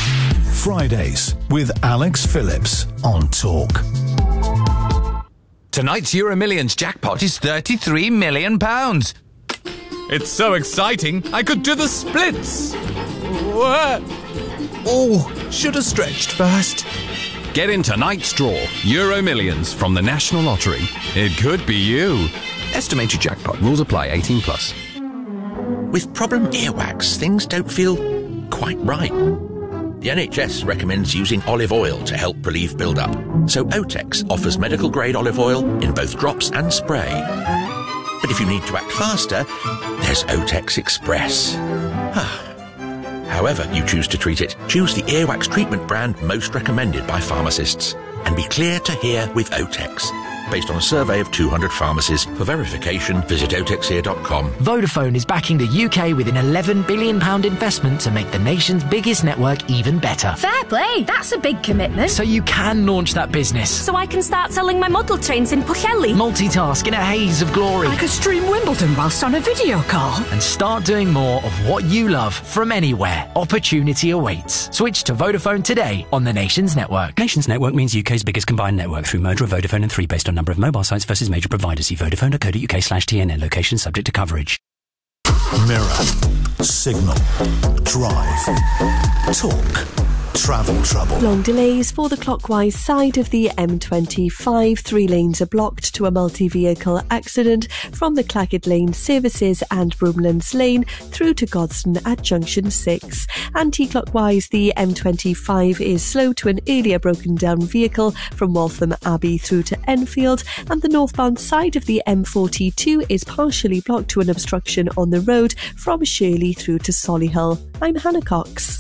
Fridays with Alex Phillips on Talk. Tonight's Euro Millions jackpot is £33 million. It's so exciting, I could do the splits. What? Oh, should have stretched first. Get in tonight's draw, Euro Millions from the National Lottery. It could be you. Estimated jackpot. Rules apply. 18+. With problem earwax, things don't feel quite right. The NHS recommends using olive oil to help relieve build-up. So Otex offers medical-grade olive oil in both drops and spray. But if you need to act faster, there's Otex Express. However you choose to treat it, choose the earwax treatment brand most recommended by pharmacists. And be clear to hear with Otex. Based on a survey of 200 pharmacies. For verification, visit otexear.com. Vodafone is backing the UK with an £11 billion investment to make the nation's biggest network even better. Fair play, that's a big commitment. So you can launch that business. So I can start selling my model trains in Pwllheli. Multitask in a haze of glory. I could stream Wimbledon whilst on a video call. And start doing more of what you love from anywhere. Opportunity awaits. Switch to Vodafone today on the Nations Network. Nations Network means UK's biggest combined network through merger of Vodafone and 3 based on number of mobile sites versus major providers. See vodafone.co.uk/TNN. Location subject to coverage. Mirror, signal, drive, talk, travel trouble. Long delays for the clockwise side of the M25. 3 lanes are blocked to a multi-vehicle accident from the Claggett Lane services and Broomlands Lane through to Godstone at junction 6. Anti-clockwise, the M25 is slow to an earlier broken down vehicle from Waltham Abbey through to Enfield, and the northbound side of the M42 is partially blocked to an obstruction on the road from Shirley through to Solihull. I'm Hannah Cox.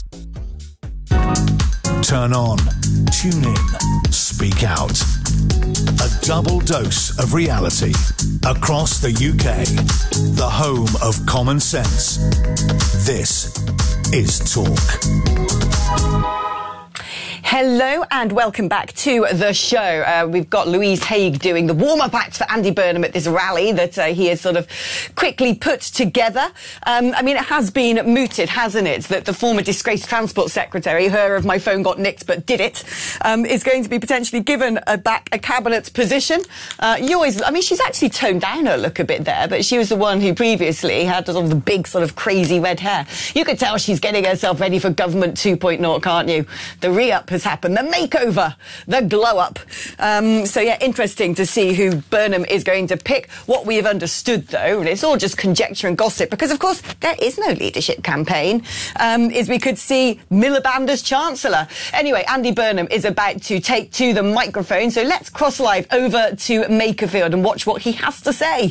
Turn on, tune in, speak out. A double dose of reality across the UK. The home of common sense. This is Talk. Hello and welcome back to the show. We've got Louise Haigh doing the warm-up act for Andy Burnham at this rally that he has sort of quickly put together. I mean, it has been mooted, hasn't it, that the former disgraced Transport Secretary, her of my phone got nicked but did it, is going to be potentially given back a cabinet position. She's actually toned down her look a bit there, but she was the one who previously had sort of the big sort of crazy red hair. You could tell she's getting herself ready for Government 2.0, can't you? The re-up has happened, the makeover, the glow-up. Interesting to see who Burnham is going to pick. What we have understood, though, and it's all just conjecture and gossip, because, of course, there is no leadership campaign, is we could see Miliband as Chancellor. Anyway, Andy Burnham is about to take to the microphone, so let's cross live over to Makerfield and watch what he has to say.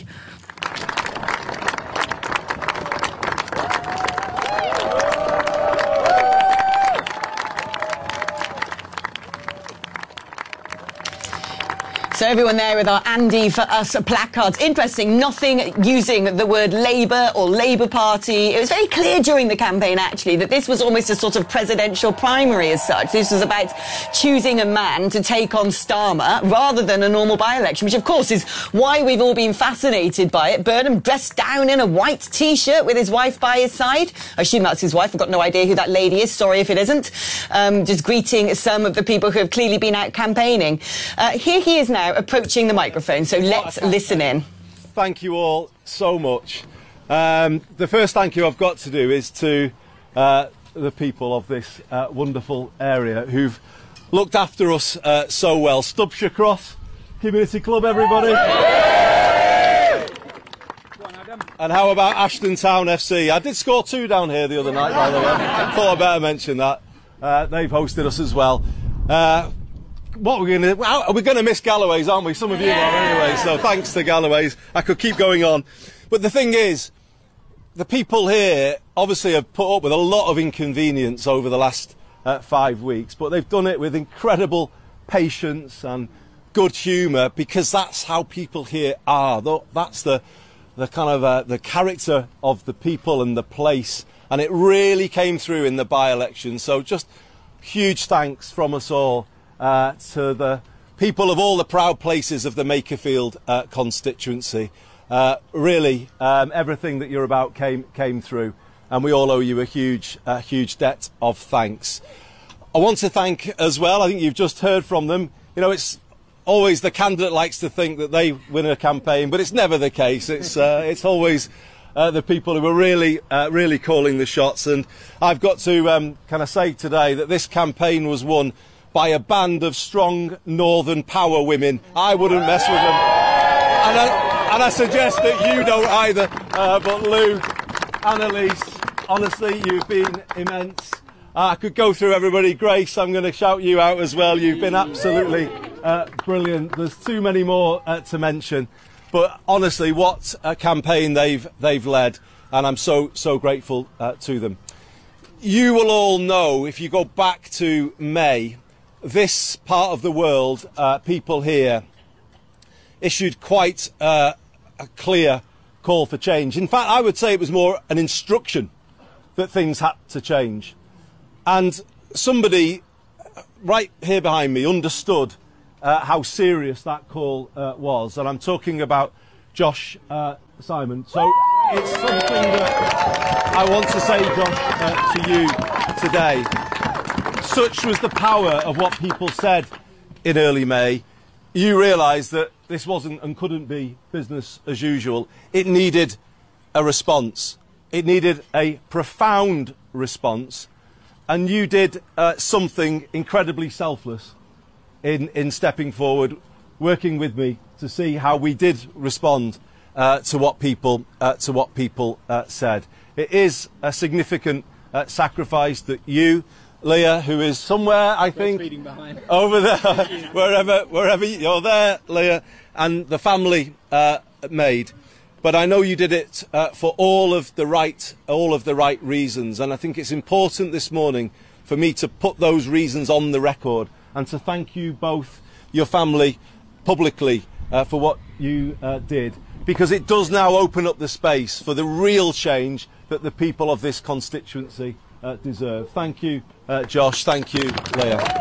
So everyone there with our Andy for Us placards. Interesting, nothing using the word Labour or Labour Party. It was very clear during the campaign, actually, that this was almost a sort of presidential primary as such. This was about choosing a man to take on Starmer rather than a normal by-election, which, of course, is why we've all been fascinated by it. Burnham dressed down in a white T-shirt with his wife by his side. I assume that's his wife. I've got no idea who that lady is. Sorry if it isn't. Just greeting some of the people who have clearly been out campaigning. Here he is now, approaching the microphone, so let's listen in. Thank you all so much. The first thank you I've got to do is to the people of this wonderful area who've looked after us so well. Stubshire Cross Community Club, everybody. And how about Ashton Town FC? I did score 2 down here the other night, by the way. Thought I'd better mention that. They've hosted us as well. What we're going to miss Galloway's, aren't we? Some of you are anyway, so thanks to Galloway's. I could keep going on. But the thing is, the people here obviously have put up with a lot of inconvenience over the last 5 weeks, but they've done it with incredible patience and good humour, because that's how people here are. That's the kind of the character of the people and the place, and it really came through in the by-election. So just huge thanks from us all to the people of all the proud places of the Makerfield constituency. Really, everything that you're about came through, and we all owe you a huge debt of thanks. I want to thank as well, I think you've just heard from them, you know, it's always the candidate likes to think that they win a campaign, but it's never the case. It's always the people who are really calling the shots. And I've got to kind of say today that this campaign was won by a band of strong Northern power women. I wouldn't mess with them. And I suggest that you don't either. But Lou, Annalise, honestly, you've been immense. I could go through everybody. Grace, I'm going to shout you out as well. You've been absolutely brilliant. There's too many more to mention. But honestly, what a campaign they've led. And I'm so grateful to them. You will all know, if you go back to May, this part of the world, people here issued quite a clear call for change. In fact, I would say it was more an instruction that things had to change. And somebody right here behind me understood how serious that call was. And I'm talking about Josh Simon. So it's something that I want to say, Josh, to you today. Such was the power of what people said in early May. You realised that this wasn't and couldn't be business as usual. It needed a response. It needed a profound response. And you did something incredibly selfless in stepping forward, working with me to see how we did respond to what people said. It is a significant sacrifice that you, Leah, who is somewhere, I think, over there, wherever you're there, Leah, and the family made. But I know you did it for all of the right reasons, and I think it's important this morning for me to put those reasons on the record and to thank you both, your family, publicly for what you did, because it does now open up the space for the real change that the people of this constituency deserve. Thank you, Josh. Thank you, Leah.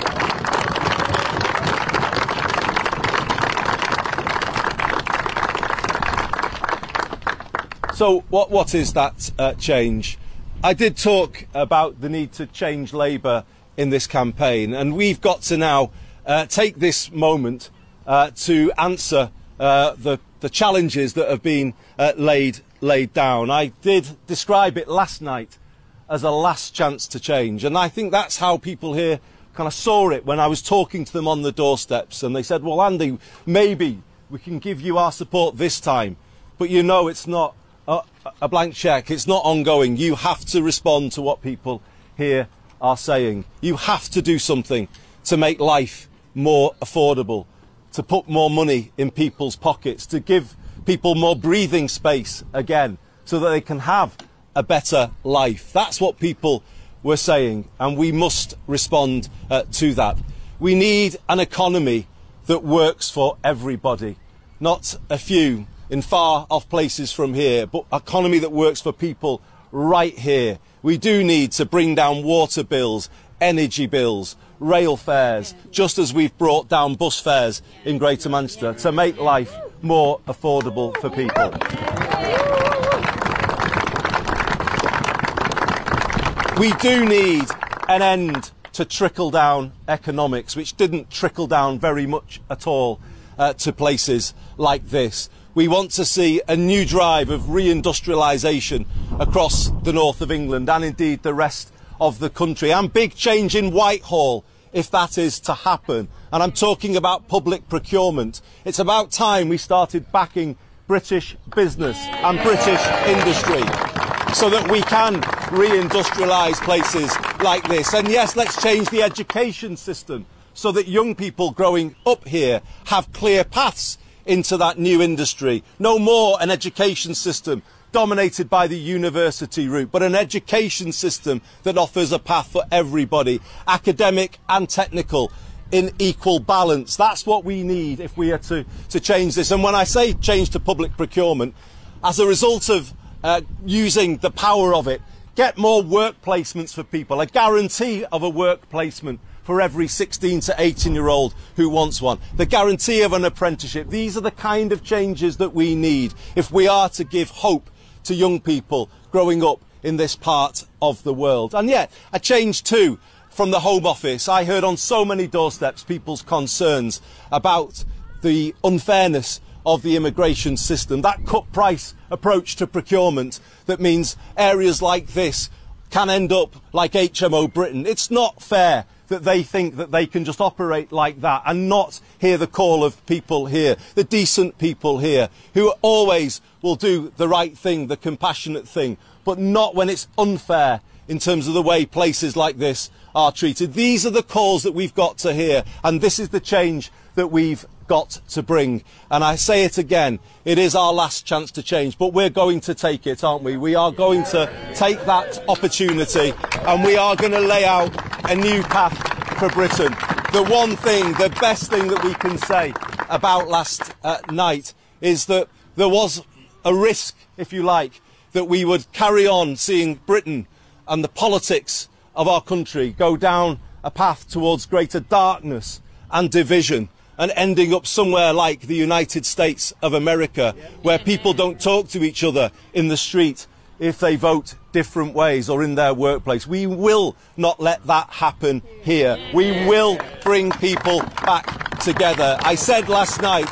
So what is that change? I did talk about the need to change Labour in this campaign, and we've got to now take this moment to answer the challenges that have been laid down. I did describe it last night as a last chance to change, and I think that's how people here kind of saw it when I was talking to them on the doorsteps, and they said, well, Andy, maybe we can give you our support this time, but you know it's not a blank cheque, it's not ongoing. You have to respond to what people here are saying. You have to do something to make life more affordable, to put more money in people's pockets, to give people more breathing space again so that they can have a better life. That's what people were saying, and we must respond to that. We need an economy that works for everybody, not a few in far off places from here, but an economy that works for people right here. We do need to bring down water bills, energy bills, rail fares, just as we've brought down bus fares in Greater Manchester to make life more affordable for people. We do need an end to trickle-down economics, which didn't trickle down very much at all to places like this. We want to see a new drive of reindustrialisation across the north of England and indeed the rest of the country, and big change in Whitehall if that is to happen. And I'm talking about public procurement. It's about time we started backing British business and British industry so that we can reindustrialise places like this. And yes, let's change the education system so that young people growing up here have clear paths into that new industry. No more an education system dominated by the university route, but an education system that offers a path for everybody, academic and technical, in equal balance. That's what we need if we are to change this. And when I say change to public procurement, as a result of using the power of it, get more work placements for people, a guarantee of a work placement for every 16 to 18-year-old who wants one, the guarantee of an apprenticeship. These are the kind of changes that we need if we are to give hope to young people growing up in this part of the world. And yet, a change too from the Home Office. I heard on so many doorsteps people's concerns about the unfairness of the immigration system, that cut price approach to procurement that means areas like this can end up like HMO Britain. It's not fair that they think that they can just operate like that and not hear the call of people here, the decent people here, who always will do the right thing, the compassionate thing, but not when it's unfair in terms of the way places like this are treated. These are the calls that we've got to hear, and this is the change that we've got to bring. And I say it again, it is our last chance to change, but we're going to take it, aren't we? We are going to take that opportunity, and we are going to lay out a new path for Britain. The one thing, the best thing that we can say about last night is that there was a risk, if you like, that we would carry on seeing Britain and the politics of our country go down a path towards greater darkness and division, and ending up somewhere like the United States of America, where people don't talk to each other in the street if they vote different ways or in their workplace. We will not let that happen here. We will bring people back together. I said last night,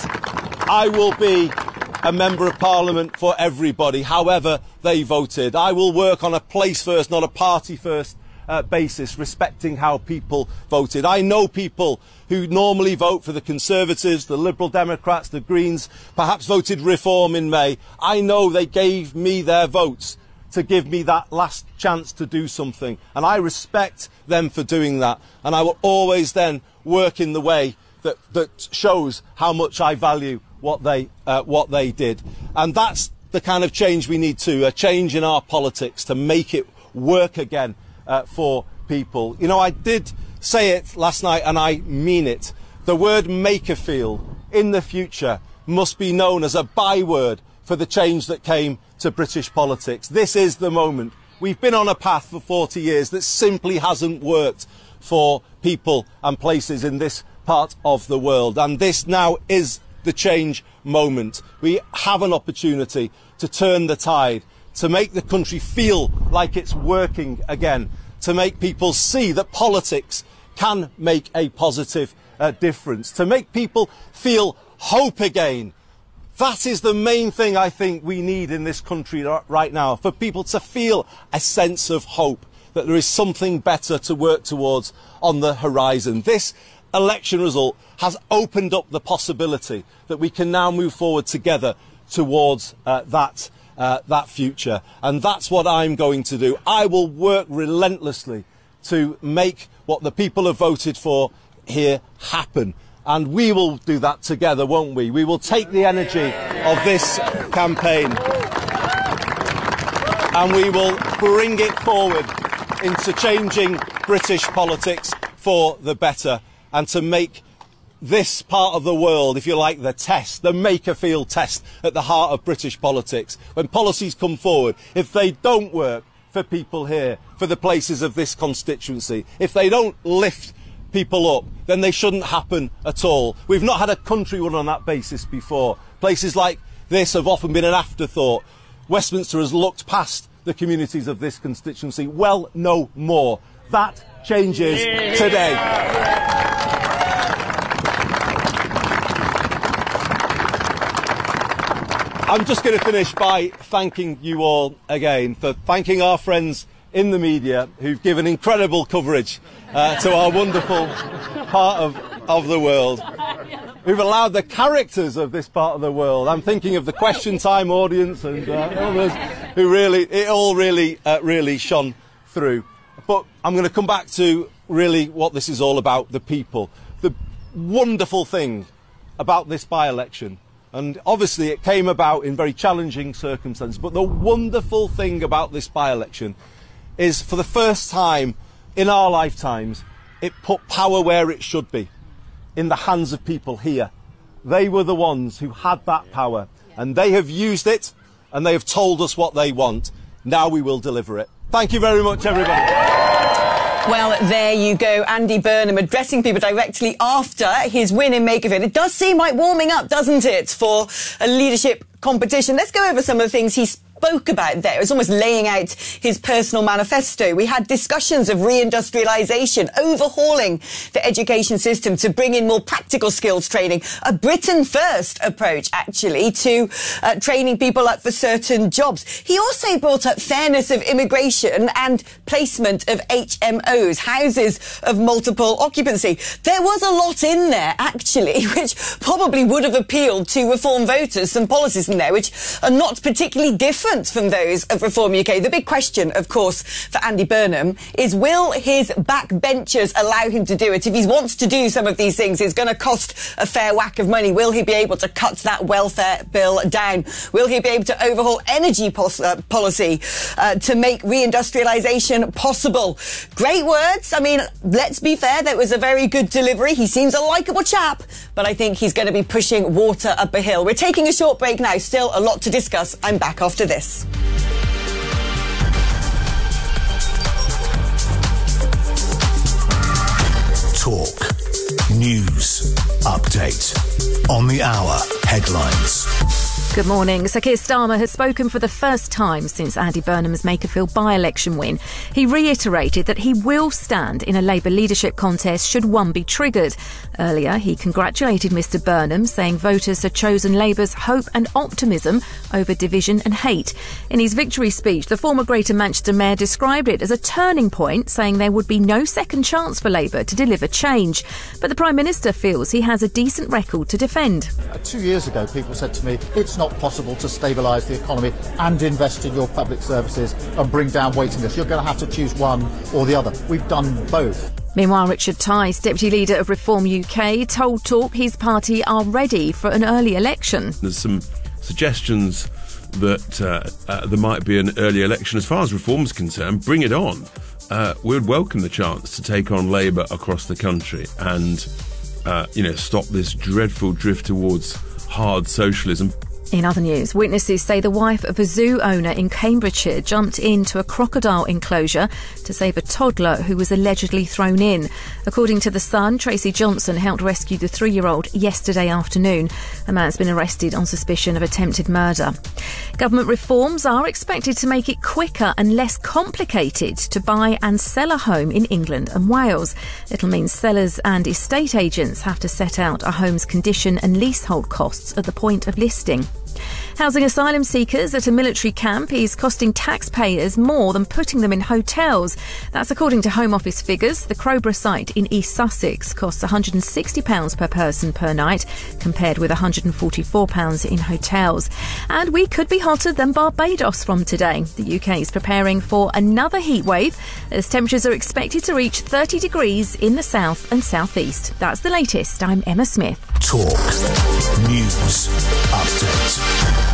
I will be a Member of Parliament for everybody, however they voted. I will work on a place first, not a party first basis, respecting how people voted. I know people who normally vote for the Conservatives, the Liberal Democrats, the Greens, perhaps voted Reform in May. I know they gave me their votes to give me that last chance to do something, and I respect them for doing that, and I will always then work in the way that shows how much I value what they did. And that's the kind of change we need to, a change in our politics to make it work again for people. You know, I did say it last night and I mean it. The word Makerfield in the future must be known as a byword for the change that came to British politics. This is the moment. We've been on a path for 40 years that simply hasn't worked for people and places in this part of the world, and this now is the change moment. We have an opportunity to turn the tide, to make the country feel like it's working again, to make people see that politics can make a positive difference, to make people feel hope again. That is the main thing I think we need in this country right now, for people to feel a sense of hope, that there is something better to work towards on the horizon. This election result has opened up the possibility that we can now move forward together towards that future. And that's what I'm going to do. I will work relentlessly to make what the people have voted for here happen. And we will do that together, won't we? We will take the energy of this campaign and we will bring it forward into changing British politics for the better, and to make this part of the world, if you like, the test, the Makerfield test at the heart of British politics. When policies come forward, if they don't work for people here, for the places of this constituency, if they don't lift people up, then they shouldn't happen at all. We've not had a country run on that basis before. Places like this have often been an afterthought. Westminster has looked past the communities of this constituency. Well, no more. That changes today. I'm just going to finish by thanking you all again, for thanking our friends in the media who've given incredible coverage to our wonderful part of the world, who've allowed the characters of this part of the world. I'm thinking of the Question Time audience and others who really shone through. But I'm going to come back to really what this is all about, the people. The wonderful thing about this by-election, and obviously it came about in very challenging circumstances, but the wonderful thing about this by-election is, for the first time in our lifetimes, it put power where it should be, in the hands of people here. They were the ones who had that power, and they have used it, and they have told us what they want. Now we will deliver it. Thank you very much, everybody. Well, there you go. Andy Burnham addressing people directly after his win in Makerfield. It does seem like warming up, doesn't it, for a leadership competition. Let's go over some of the things he spoke spoke about there. It was almost laying out his personal manifesto. We had discussions of reindustrialisation, overhauling the education system to bring in more practical skills training, a Britain-first approach, actually, to training people up for certain jobs. He also brought up fairness of immigration and placement of HMOs, houses of multiple occupancy. There was a lot in there, actually, which probably would have appealed to Reform voters. Some policies in there which are not particularly different from those of Reform UK. The big question, of course, for Andy Burnham is, will his backbenchers allow him to do it? If he wants to do some of these things, it's going to cost a fair whack of money. Will he be able to cut that welfare bill down? Will he be able to overhaul energy policy to make reindustrialisation possible? Great words. I mean, let's be fair, that was a very good delivery. He seems a likeable chap, but I think he's going to be pushing water up a hill. We're taking a short break now. Still a lot to discuss. I'm back after this. Talk. News. Update. On the hour. Headlines. Good morning. Sir Keir Starmer has spoken for the first time since Andy Burnham's Makerfield by-election win. He reiterated that he will stand in a Labour leadership contest should one be triggered. Earlier, he congratulated Mr Burnham, saying voters had chosen Labour's hope and optimism over division and hate. In his victory speech, the former Greater Manchester Mayor described it as a turning point, saying there would be no second chance for Labour to deliver change. But the Prime Minister feels he has a decent record to defend. 2 years ago, people said to me, it's not possible to stabilise the economy and invest in your public services and bring down waiting lists. You're going to have to choose one or the other. We've done both. Meanwhile, Richard Tice, Deputy Leader of Reform UK, told Talk his party are ready for an early election. There's some suggestions that there might be an early election. As far as Reform's concerned, bring it on. We would welcome the chance to take on Labour across the country and, stop this dreadful drift towards hard socialism. In other news, witnesses say the wife of a zoo owner in Cambridgeshire jumped into a crocodile enclosure to save a toddler who was allegedly thrown in. According to The Sun, Tracy Johnson helped rescue the 3-year-old yesterday afternoon. A man's been arrested on suspicion of attempted murder. Government reforms are expected to make it quicker and less complicated to buy and sell a home in England and Wales. It'll mean sellers and estate agents have to set out a home's condition and leasehold costs at the point of listing. Housing asylum seekers at a military camp is costing taxpayers more than putting them in hotels. That's according to Home Office figures. The Crowborough site in East Sussex costs £160 per person per night, compared with £144 in hotels. And we could be hotter than Barbados from today. The UK is preparing for another heat wave as temperatures are expected to reach 30 degrees in the south and southeast. That's the latest. I'm Emma Smith. Talk. News. Update.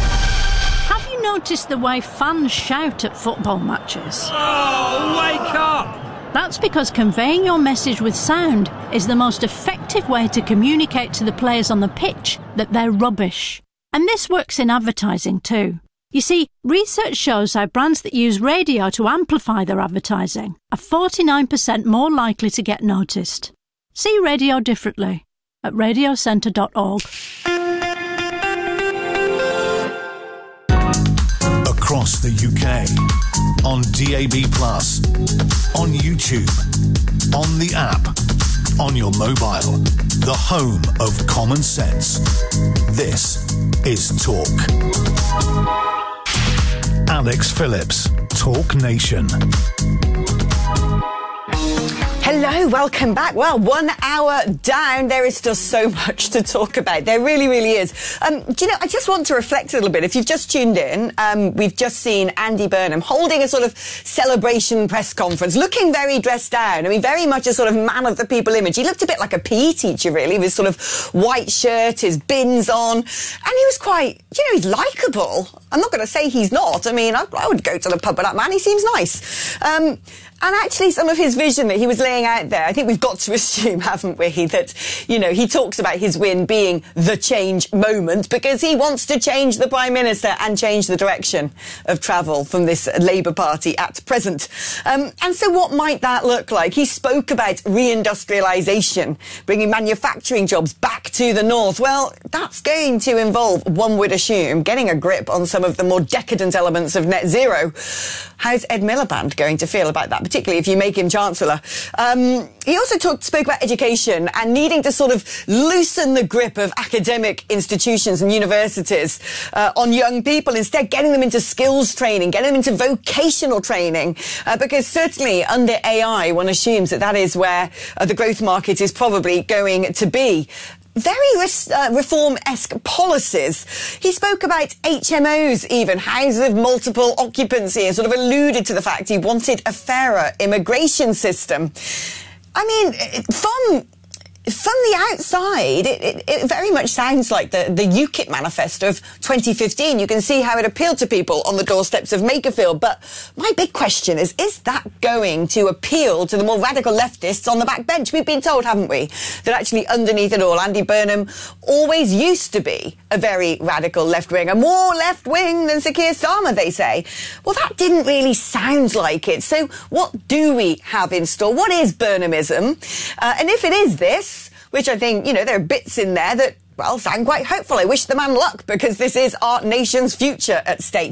Have you noticed the way fans shout at football matches? Oh, wake up! That's because conveying your message with sound is the most effective way to communicate to the players on the pitch that they're rubbish. And this works in advertising too. You see, research shows how brands that use radio to amplify their advertising are 49% more likely to get noticed. See radio differently at radiocentre.org. Across the UK, on DAB+, on YouTube, on the app, on your mobile, the home of common sense. This is Talk. Alex Phillips, Talk Nation. Hello, welcome back. Well, 1 hour down, there is still so much to talk about. There really, really is. I just want to reflect a little bit. If you've just tuned in, we've just seen Andy Burnham holding a sort of celebration press conference, looking very dressed down. I mean, very much a sort of man of the people image. He looked a bit like a PE teacher, really, with his sort of white shirt, his bins on. And he was quite, he's likeable. I'm not going to say he's not. I mean, I would go to the pub with that man. He seems nice. And actually, some of his vision that he was laying out there, I think we've got to assume, haven't we, that, he talks about his win being the change moment because he wants to change the Prime Minister and change the direction of travel from this Labour Party at present. And so what might that look like? He spoke about reindustrialisation, bringing manufacturing jobs back to the north. Well, that's going to involve, one would assume, getting a grip on some of the more decadent elements of net zero. How's Ed Miliband going to feel about that, particularly if you make him Chancellor? He also spoke about education and needing to sort of loosen the grip of academic institutions and universities on young people, instead getting them into skills training, getting them into vocational training, because certainly under AI, one assumes that is where the growth market is probably going to be. Very reform-esque policies. He spoke about HMOs even, houses of multiple occupancy, and sort of alluded to the fact he wanted a fairer immigration system. I mean, from the outside, it very much sounds like the UKIP manifesto of 2015. You can see how it appealed to people on the doorsteps of Makerfield. But my big question is that going to appeal to the more radical leftists on the backbench? We've been told, haven't we, that actually underneath it all, Andy Burnham always used to be a very radical left-winger, more left-wing than Sir Keir Starmer, they say. Well, that didn't really sound like it. So what do we have in store? What is Burnhamism? And if it is this, which I think, there are bits in there that, sound quite hopeful. I wish the man luck because this is our nation's future at stake.